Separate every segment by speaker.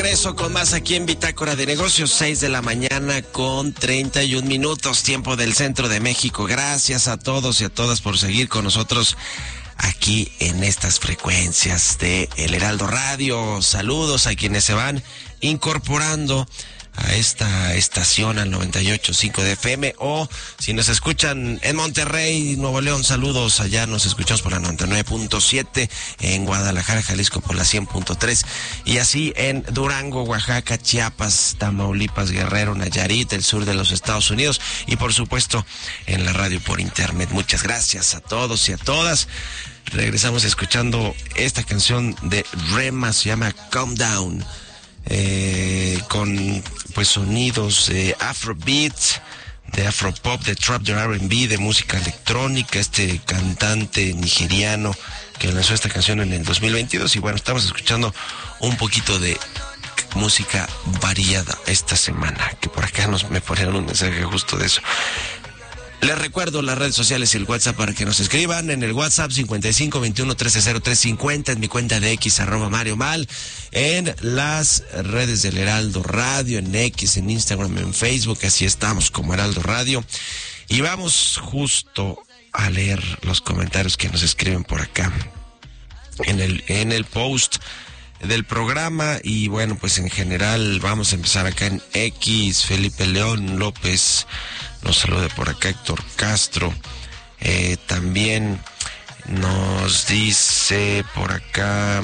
Speaker 1: regreso con más aquí en Bitácora de Negocios, 6 de la mañana con 31 minutos, tiempo del centro de México. Gracias a todos y a todas por seguir con nosotros aquí en estas frecuencias de El Heraldo Radio. Saludos a quienes se van incorporando a esta estación al 98.5 de FM, o si nos escuchan en Monterrey, Nuevo León, saludos allá, nos escuchamos por la 99.7, en Guadalajara, Jalisco por la 100.3, y así en Durango, Oaxaca, Chiapas, Tamaulipas, Guerrero, Nayarit, el sur de los Estados Unidos, y por supuesto en la radio por internet. Muchas gracias a todos y a todas. Regresamos escuchando esta canción de Rema, se llama Calm Down. Con pues sonidos de Afrobeat, de Afropop, de Trap, de R&B, de música electrónica, este cantante nigeriano que lanzó esta canción en el 2022. Y bueno, estamos escuchando un poquito de música variada esta semana, que por acá me ponieron un mensaje justo de eso. Les recuerdo las redes sociales y el WhatsApp para que nos escriban. En el WhatsApp 55 21 13 03 50, en mi cuenta de X @MarioMal, en las redes del Heraldo Radio, en X, en Instagram, en Facebook, así estamos como Heraldo Radio. Y vamos justo a leer los comentarios que nos escriben por acá en el post del programa. Y bueno, pues en general vamos a empezar acá en X. Felipe León López nos saluda por acá, Héctor Castro. También nos dice por acá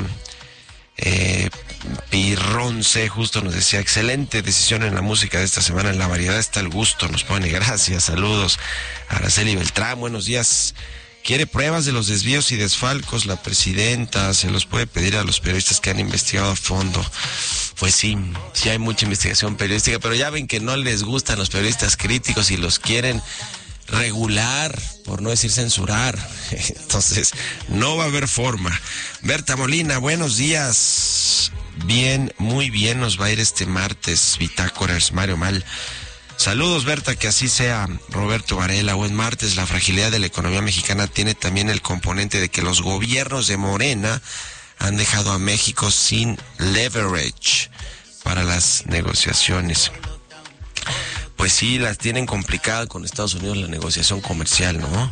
Speaker 1: Pirrón C, justo nos decía, excelente decisión en la música de esta semana, en la variedad está el gusto, nos pone, gracias, saludos. Araceli Beltrán, buenos días. Quiere pruebas de los desvíos y desfalcos la presidenta, se los puede pedir a los periodistas que han investigado a fondo. Pues sí hay mucha investigación periodística, pero ya ven que no les gustan los periodistas críticos y los quieren regular, por no decir censurar. Entonces, no va a haber forma. Berta Molina, buenos días. Bien, muy bien nos va a ir este martes, Bitácoras, Mario Mal. Saludos, Berta, que así sea. Roberto Varela, buen martes. La fragilidad de la economía mexicana tiene también el componente de que los gobiernos de Morena han dejado a México sin leverage para las negociaciones. Pues sí, las tienen complicada con Estados Unidos la negociación comercial, ¿no?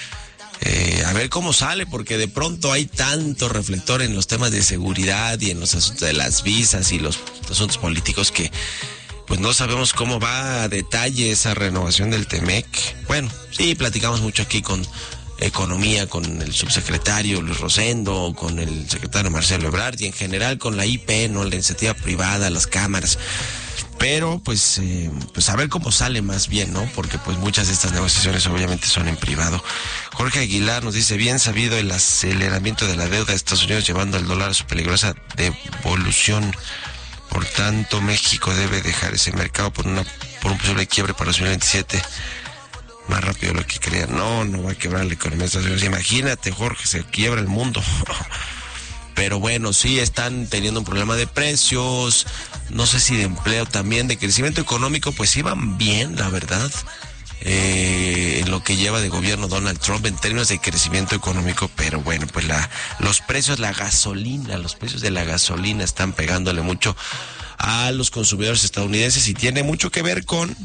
Speaker 1: A ver cómo sale, porque de pronto hay tanto reflector en los temas de seguridad y en los asuntos de las visas y los asuntos políticos que pues no sabemos cómo va a detalle esa renovación del TEMEC. Bueno, sí, platicamos mucho aquí con Economía, con el subsecretario Luis Rosendo, con el secretario Marcelo Ebrard y en general con la IP, ¿no? La iniciativa privada, las cámaras. Pero pues a ver cómo sale más bien, ¿no? Porque pues muchas de estas negociaciones obviamente son en privado. Jorge Aguilar nos dice, bien sabido el aceleramiento de la deuda de Estados Unidos llevando al dólar a su peligrosa devolución. Por tanto, México debe dejar ese mercado por un posible quiebre para 2027. Más rápido de lo que creían. No va a quebrar la economía de Estados Unidos. Imagínate, Jorge, se quiebra el mundo. Pero bueno, sí están teniendo un problema de precios, no sé si de empleo también, de crecimiento económico, pues iban bien, la verdad, en lo que lleva de gobierno Donald Trump en términos de crecimiento económico, pero bueno, pues los precios de la gasolina están pegándole mucho a los consumidores estadounidenses y tiene mucho que ver con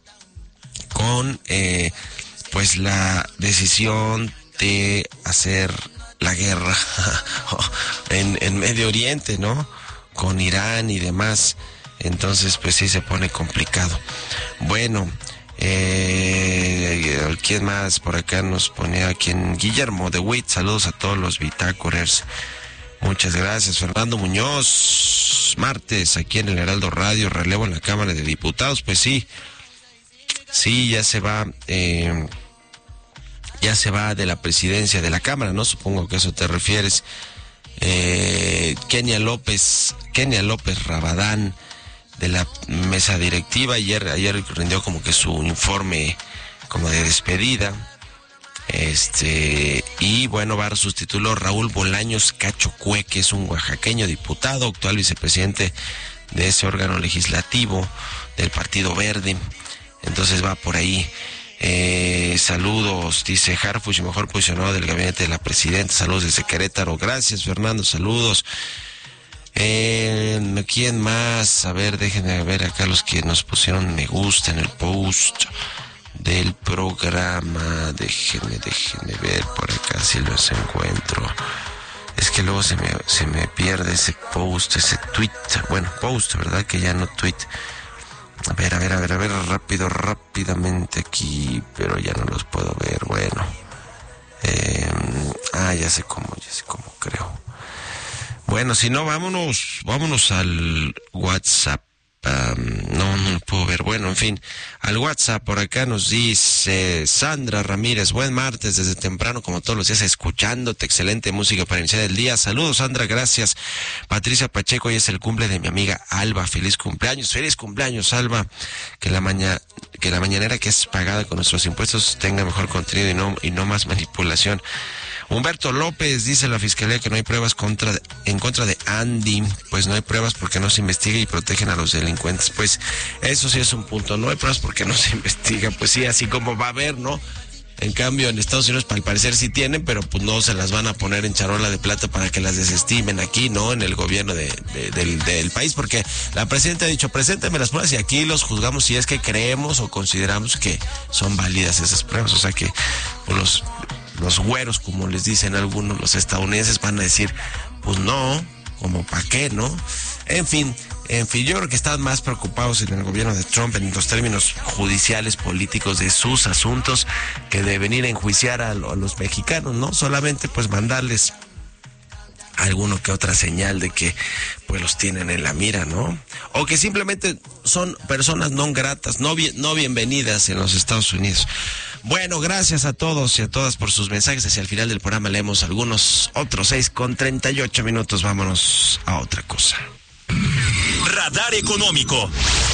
Speaker 1: pues la decisión de hacer la guerra en Medio Oriente, ¿no? Con Irán y demás. Entonces, pues sí se pone complicado. Bueno, ¿quién más? Por acá nos pone aquí en Guillermo de Witt. Saludos a todos los bitácorers. Muchas gracias. Fernando Muñoz, martes aquí en el Heraldo Radio, relevo en la Cámara de Diputados. Pues sí, ya se va de la presidencia de la Cámara, ¿no? Supongo que a eso te refieres. Kenia López Rabadán, de la mesa directiva, ayer rindió como que su informe como de despedida. Y bueno, va a sustituirlo Raúl Bolaños Cachocue, que es un oaxaqueño diputado, actual vicepresidente de ese órgano legislativo del Partido Verde. Entonces va por ahí. Saludos, dice Harfuch, mejor posicionado del gabinete de la presidenta. Saludos desde Querétaro. Gracias, Fernando, saludos. ¿Quién más? A ver, déjenme ver acá los que nos pusieron me gusta en el post del programa. Déjenme ver por acá si los encuentro. Es que luego se me pierde ese post, ese tweet. Bueno, post, ¿verdad? Que ya no tweet. A ver, rápidamente aquí, pero ya no los puedo ver. Bueno. Ya sé cómo creo. Bueno, si no, vámonos al WhatsApp. No lo puedo ver. Bueno, en fin, al WhatsApp por acá nos dice Sandra Ramírez, buen martes desde temprano, como todos los días, escuchándote, excelente música para iniciar el día. Saludos, Sandra, gracias. Patricia Pacheco, hoy es el cumple de mi amiga Alba, feliz cumpleaños, Alba, que la mañanera que es pagada con nuestros impuestos tenga mejor contenido y no más manipulación. Humberto López dice la fiscalía que no hay pruebas en contra de Andy. Pues no hay pruebas porque no se investiga y protegen a los delincuentes. Pues eso sí es un punto. No hay pruebas porque no se investiga. Pues sí, así como va a haber, ¿no? En cambio, en Estados Unidos, al parecer sí tienen, pero pues no se las van a poner en charola de plata para que las desestimen aquí, ¿no? En el gobierno del país, porque la presidenta ha dicho, presénteme las pruebas y aquí los juzgamos si es que creemos o consideramos que son válidas esas pruebas. O sea que pues, los güeros, como les dicen algunos, los estadounidenses van a decir, pues no, como para qué, ¿no? En fin, yo creo que están más preocupados en el gobierno de Trump en los términos judiciales, políticos de sus asuntos, que de venir a enjuiciar a los mexicanos, ¿no? Solamente pues mandarles alguno que otra señal de que pues los tienen en la mira, ¿no? O que simplemente son personas no gratas, no bienvenidas en los Estados Unidos. Bueno, gracias a todos y a todas por sus mensajes. Hacia el final del programa leemos algunos, otros 6:38. Vámonos a otra cosa.
Speaker 2: Radar Económico.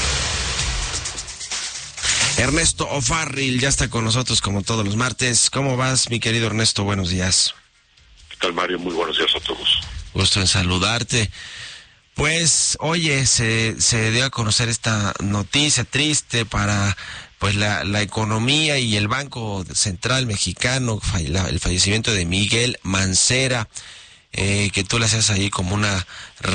Speaker 1: Ernesto O'Farrill ya está con nosotros como todos los martes. ¿Cómo vas, mi querido Ernesto? Buenos días.
Speaker 3: ¿Qué tal, Mario? Muy buenos días a todos.
Speaker 1: Gusto en saludarte. Pues, oye, se dio a conocer esta noticia triste para pues la economía y el Banco Central Mexicano, el fallecimiento de Miguel Mancera, que tú le haces ahí como una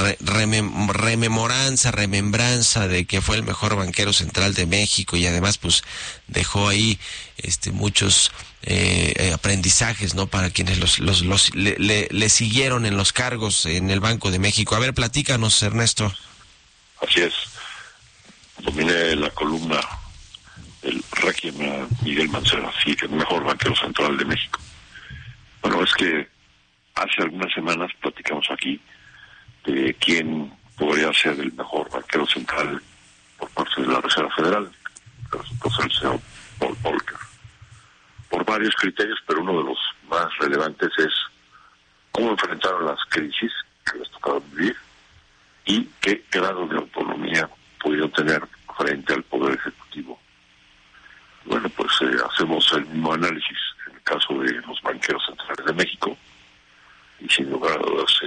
Speaker 1: remembranza de que fue el mejor banquero central de México y además pues dejó ahí muchos aprendizajes, ¿no? Para quienes le siguieron en los cargos en el Banco de México. A ver, platícanos, Ernesto.
Speaker 3: Así es. Dominé la columna el Requiem a Miguel Mancera, sí, que es el mejor banquero central de México. Bueno, es que hace algunas semanas platicamos aquí de quién podría ser el mejor banquero central por parte de la Reserva Federal, que resultó ser el señor Paul Volcker. Por varios criterios, pero uno de los más relevantes es cómo enfrentaron las crisis que les tocaba vivir y qué grado de autonomía pudieron tener frente al Poder Ejecutivo. Bueno, pues hacemos el mismo análisis en el caso de los banqueros centrales de México y sin lugar a dudas